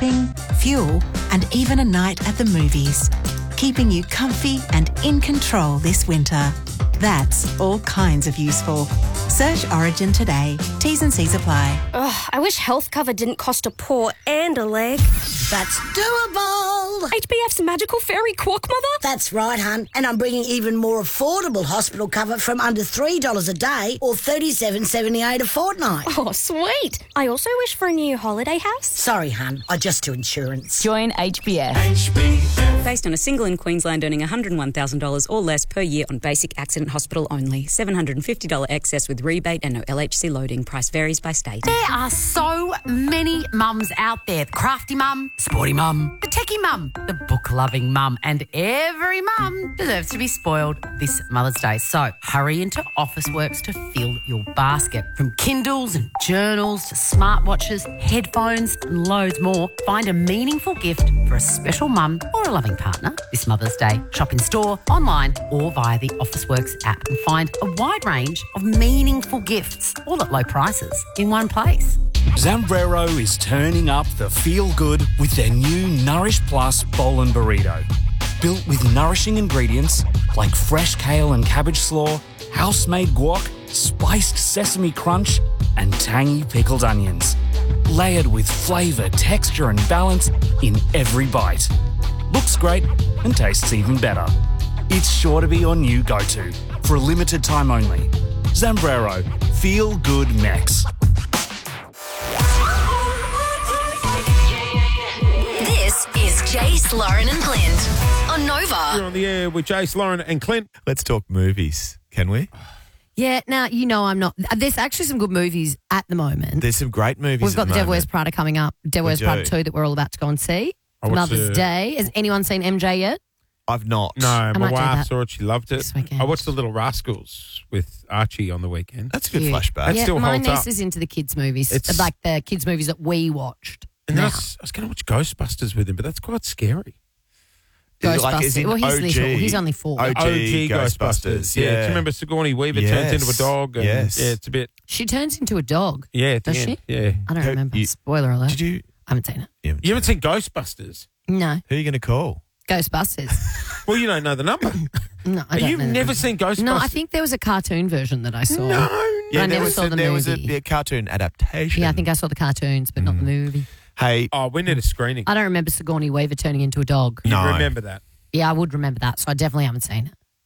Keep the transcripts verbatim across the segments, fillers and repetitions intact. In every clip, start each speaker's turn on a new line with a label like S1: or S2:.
S1: shopping, fuel, and even a night at the movies. Keeping you comfy and in control this winter. That's all kinds of useful. Search Origin today. T's and C's apply.
S2: Ugh, I wish health cover didn't cost a paw and a leg.
S3: That's doable.
S2: H B F's magical fairy quack mother?
S3: That's right, hun. And I'm bringing even more affordable hospital cover from under three dollars a day or thirty-seven seventy-eight a fortnight.
S2: Oh, sweet. I also wish for a new holiday house.
S3: Sorry, hun. I just do insurance.
S4: Join H B F.
S5: H B F.
S6: Based on a single in Queensland earning one hundred one thousand dollars or less per year on basic accident hospital only. seven hundred fifty dollars excess with rebate and no L H C loading. Price varies by state.
S7: There are so many mums out there. The crafty mum, sporty mum, the techie mum, the book-loving mum, and every mum deserves to be spoiled this Mother's Day. So hurry into Officeworks to fill your basket. From Kindles and journals to smartwatches, headphones and loads more, find a meaningful gift for a special mum or a loving partner this Mother's Day. Shop in store, online or via the Officeworks app and find a wide range of meaningful gifts, all at low prices, in one place.
S8: Zambrero is turning up the feel-good with their new Nourish Plus Bowl and Burrito. Built with nourishing ingredients like fresh kale and cabbage slaw, house-made guac, spiced sesame crunch and tangy pickled onions. Layered with flavour, texture and balance in every bite. Looks great and tastes even better. It's sure to be your new go-to for a limited time only. Zambrero, feel good Mex.
S4: This is Jace, Lauren and Clint on Nova.
S9: You're on the air with Jace, Lauren and Clint.
S10: Let's talk movies, can we?
S11: Yeah, now, you know I'm not. There's actually some good movies at the moment.
S10: There's some great movies.
S11: We've got
S10: at
S11: The
S10: the
S11: Devil Wears
S10: moment.
S11: Prada coming up. Devil
S10: We
S11: Wears Prada
S10: do.
S11: two that we're all about to go and see.
S9: I watched
S11: Mother's
S9: the-
S11: Day. Has anyone seen M J yet?
S10: I've not.
S9: No,
S11: might
S9: my
S11: do
S9: wife
S11: that
S9: saw it. She loved it.
S11: this weekend.
S9: I watched The Little Rascals with Archie on the weekend.
S10: That's a good
S11: Cute.
S10: flashback.
S9: That
S11: yeah,
S9: still
S11: my
S9: holds
S11: niece
S9: up.
S11: is into the kids' movies,
S9: It's-
S11: like the kids' movies that we watched.
S9: And then I
S11: now.
S9: was, I was going to watch Ghostbusters with him, but that's quite scary.
S10: Is it like,
S11: Ghostbusters.
S10: is it
S11: well, he's,
S10: O G?
S11: little. He's only four.
S10: O G
S9: O G
S10: Ghostbusters.
S9: Yeah.
S10: Yeah.
S9: Do you remember Sigourney Weaver
S10: Yes.
S9: turns into a dog? And,
S10: Yes.
S9: Yeah, it's a bit.
S11: She turns into a dog.
S9: Yeah, at the
S11: Does
S9: end.
S11: she?
S9: Yeah.
S11: I don't
S10: Who-
S11: remember.
S10: you-
S11: Spoiler alert.
S10: Did you?
S11: I haven't seen it.
S10: You haven't,
S9: You haven't seen Ghostbusters?
S11: No.
S10: Who are you going to call?
S11: Ghostbusters.
S9: Well, you don't know the number.
S11: No, I don't
S9: You've
S11: know that.
S9: never seen Ghostbusters?
S11: No, I think there was a cartoon version that I saw.
S9: No.
S11: I
S10: there
S11: never
S10: was
S11: saw
S10: a,
S11: the
S10: there was a,
S11: movie.
S10: a cartoon adaptation.
S11: Yeah, I think I saw the cartoons, but not the movie.
S10: Hey,
S9: Oh, we need a screening.
S11: I don't remember Sigourney Weaver turning into a dog.
S9: You
S10: No.
S9: remember that.
S11: Yeah, I would remember that, so I definitely haven't seen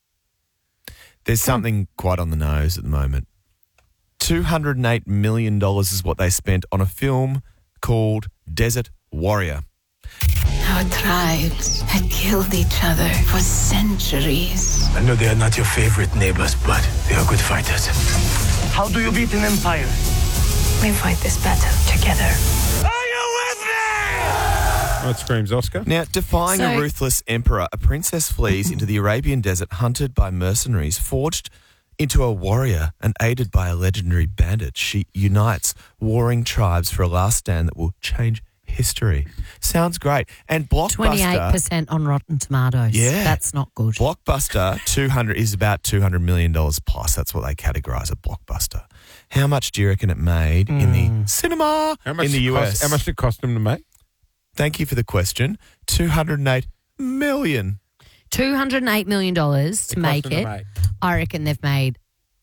S11: it.
S10: there's something quite on the nose at the moment. two hundred eight million dollars is what they spent on a film called Desert Warrior.
S12: Our tribes had killed each other for centuries.
S5: I know they are not your favorite neighbors, but they are good fighters. How do you beat an empire?
S12: We fight this battle together.
S5: Are you with me?
S9: Oh, it screams Oscar.
S10: Now, defying
S11: So-
S10: a ruthless emperor, a princess flees into the Arabian desert hunted by mercenaries, forged into a warrior and aided by a legendary bandit. She unites warring tribes for a last stand that will change history. Sounds great. And Blockbuster...
S11: twenty-eight percent on Rotten Tomatoes.
S10: Yeah.
S11: That's not good.
S10: Blockbuster two hundred is about two hundred million dollars plus. That's what they categorise a blockbuster. How much do you reckon it made in the cinema
S9: How much
S10: in the
S9: it
S10: U S?
S9: Cost, how much did it cost them to make?
S10: Thank you for the question. two hundred eight million.
S11: two hundred eight million dollars to
S9: It cost
S11: make
S9: them to
S11: it.
S9: make.
S11: I reckon they've made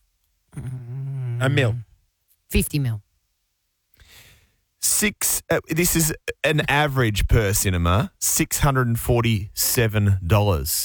S9: A mil.
S11: fifty mil.
S10: Six. Uh, this is an average per cinema. Six hundred and forty-seven dollars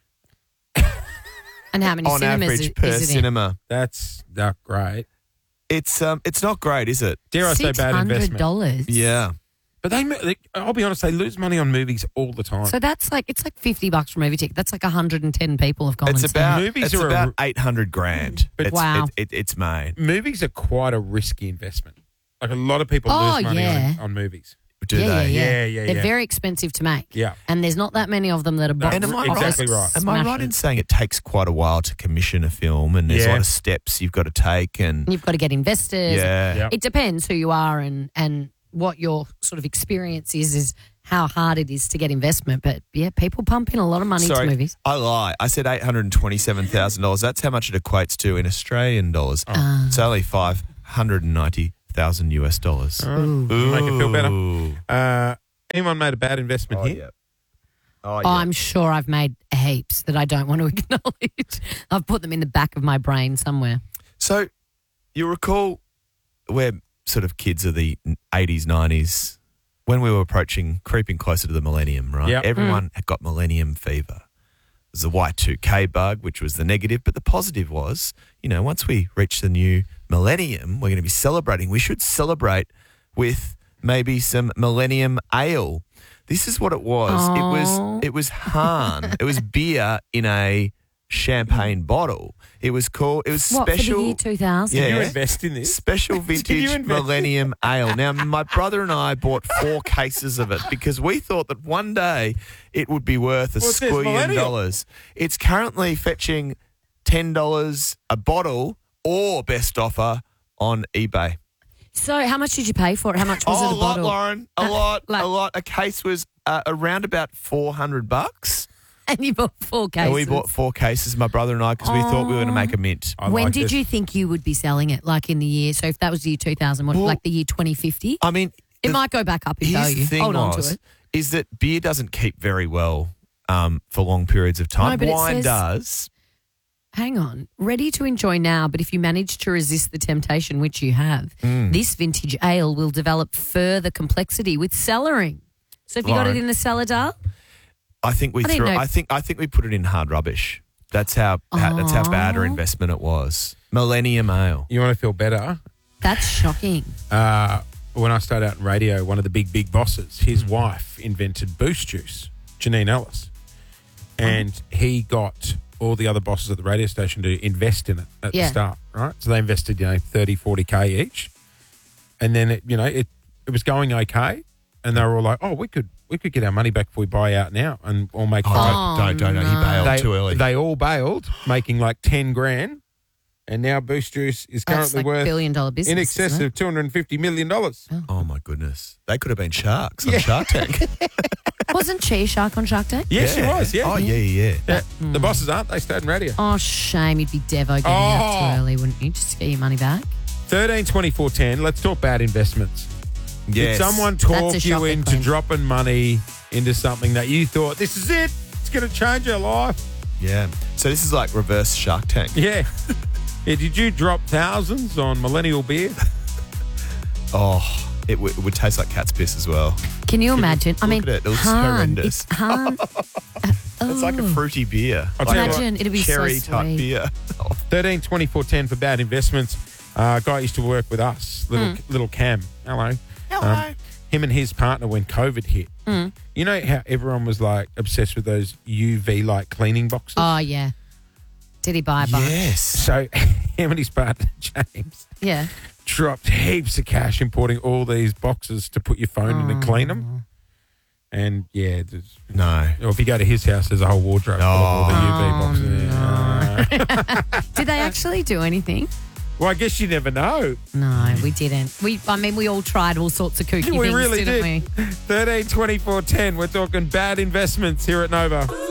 S11: And how many
S10: on
S11: cinemas
S10: average
S11: is,
S10: per
S11: is it
S10: cinema.
S9: That's not great.
S10: It's um, it's not great, is it?
S9: Dare I
S11: in?
S9: say
S11: Six
S9: bad
S11: hundred
S9: investment?
S11: dollars.
S10: Yeah.
S9: But they, they, I'll be honest, they lose money on movies all the time.
S11: So that's like it's like fifty bucks for a movie ticket. That's like one hundred and ten people have gone.
S10: It's
S11: and
S10: about
S11: seen it.
S9: Movies
S10: it's
S9: are a-
S10: about eight hundred grand.
S9: But-
S10: it's,
S11: Wow.
S10: it, it, it's made.
S9: Movies are quite a risky investment. Like a lot of people
S11: Oh,
S9: lose money
S11: yeah.
S9: on, on movies.
S10: Do
S11: yeah,
S10: they?
S11: yeah, yeah,
S9: Yeah, yeah,
S11: They're
S9: yeah.
S11: very expensive to make.
S9: Yeah.
S11: And there's not that many of them that are
S9: No,
S11: box
S10: And am I
S9: exactly
S10: right?
S9: right.
S10: Am I right in
S11: smashers.
S10: saying it takes quite a while to commission a film, and there's a
S9: Yeah.
S10: lot of steps you've got to take, and
S11: And you've got to get investors.
S10: yeah,
S9: Yep.
S11: It depends who you are and and what your sort of experience is, is how hard it is to get investment. But yeah, people pump in a lot of money
S10: Sorry,
S11: to movies.
S10: I lie. I said eight hundred and twenty-seven thousand dollars. That's how much it equates to in Australian dollars.
S11: Ah.
S10: It's only five hundred and ninety thousand U S dollars.
S9: Make it feel better.
S10: Ooh.
S9: Uh, Anyone made a bad investment
S10: Oh,
S9: here?
S10: yeah. Oh,
S11: Oh,
S10: yeah.
S11: I'm sure I've made heaps that I don't want to acknowledge. I've put them in the back of my brain somewhere.
S10: So you recall we're sort of kids of the eighties, nineties, when we were approaching, creeping closer to the millennium, right?
S9: Yep.
S10: Everyone had got millennium fever. There's the Y two K bug, which was the negative, but the positive was, you know, once we reach the new millennium, we're going to be celebrating. We should celebrate with maybe some millennium ale. This is what it was.
S11: Oh.
S10: It was it was Hahn. It was beer in a champagne bottle. It was called. It was
S11: What,
S10: special.
S11: for the year two thousand?
S10: Yeah.
S9: Did you invest in this?
S10: Special
S9: Did you
S10: vintage
S9: invest?
S10: millennium ale. Now, my brother and I bought four cases of it because we thought that one day it would be worth a
S9: Well, it says
S10: squillion
S9: millennium.
S10: dollars. It's currently fetching ten dollars a bottle or best offer on eBay.
S11: So how much did you pay for it? How much was
S10: oh,
S11: it a
S10: a lot,
S11: bottle?
S10: Lauren. A
S11: Uh,
S10: lot.
S11: like-
S10: a lot. A case was uh, around about four hundred bucks.
S11: And you bought four cases.
S10: And we bought four cases, my brother and I, because we thought we were going to make a mint.
S9: I
S11: When
S9: like
S11: did
S9: this.
S11: you think you would be selling it? Like in the year? So if that was the year two thousand, what,
S10: Well,
S11: like the year twenty fifty?
S10: I mean,
S11: It
S10: the-
S11: might go back up in
S10: Here's
S11: value.
S10: the thing
S11: Hold on
S10: was,
S11: to it.
S10: is that beer doesn't keep very well um, for long periods of time.
S11: No, but it
S10: Wine
S11: says-
S10: does.
S11: Hang on. Ready to enjoy now, but if you manage to resist the temptation, which you have,
S10: Mm.
S11: this vintage ale will develop further complexity with cellaring. So if you got
S10: Lauren.
S11: it in the cellar, Dale?
S10: I think we
S11: I didn't
S10: threw.
S11: know-
S10: I think. I think we put it in hard rubbish. That's how. how that's how bad our
S11: Oh.
S10: investment it was. Millennium Ale.
S9: You want to feel better?
S11: That's shocking.
S9: Uh, when I started out in radio, one of the big, big bosses, his wife invented Boost Juice, Janine Ellis. And he got all the other bosses at the radio station to invest in it at
S11: Yeah.
S9: the start, right? So they invested, you know, thirty, forty K each. And then, it, you know, it, it was going okay. And they were all like, oh, we could we could get our money back if we buy out now and all make
S10: Oh,
S9: five.
S10: don't, don't, don't. He bailed
S9: They,
S10: too early.
S9: they all bailed, making like ten grand. And now Boost Juice is
S11: That's
S9: currently
S11: like
S9: worth
S11: billion dollar business.
S9: in excess
S11: isn't it?
S9: of two hundred fifty million dollars.
S10: oh my goodness, they could have been sharks on Shark Tank.
S11: Wasn't Cheese Shark on Shark Tank?
S9: Yes, she was, yeah.
S10: Oh yeah, yeah.
S9: Yeah, The bosses aren't. They stayed in radio.
S11: Oh, shame. You'd be Devo getting out
S9: Oh.
S11: too early, wouldn't you? Just to get your money back.
S9: thirteen, twenty-four, ten. Let's talk bad investments.
S10: Yes.
S9: Did someone
S11: That's a
S9: talk you
S11: shocking
S9: into
S11: claim.
S9: dropping money into something that you thought, this is it, it's going to change your life?
S10: Yeah. So this is like reverse Shark Tank.
S9: Yeah. yeah. Did you drop thousands on millennial beer?
S10: Oh, it, w- it would taste like cat's piss as well.
S11: Can you imagine? I
S10: look
S11: mean,
S10: at it. It looks
S11: Han,
S10: horrendous.
S11: It's Han.
S10: It's like a fruity beer.
S9: I'll tell you what,
S11: Imagine, it'd be so
S10: cherry type
S11: sweet.
S10: beer.
S9: thirteen, twenty-four, ten for bad investments. Uh, guy used to work with us, little little Cam. Hello.
S10: Hello.
S9: Um, him and his partner when COVID hit. You know how everyone was like obsessed with those U V light cleaning boxes?
S11: Oh, yeah. Did he buy a bunch?
S10: Yes.
S9: So him and his partner, James,
S11: Yeah.
S9: dropped heaps of cash importing all these boxes to put your phone in and clean them. And yeah, there's,
S10: No.
S9: or if you go to his house, there's a whole wardrobe full of all the U V boxes. Uh,
S11: Did they actually do anything?
S9: well, I guess you never know.
S11: No, we didn't. We, I mean, we all tried all sorts of kooky
S9: we
S11: things,
S9: really
S11: didn't
S9: did.
S11: we?
S9: thirteen, twenty-four, ten. We're talking bad investments here at Nova.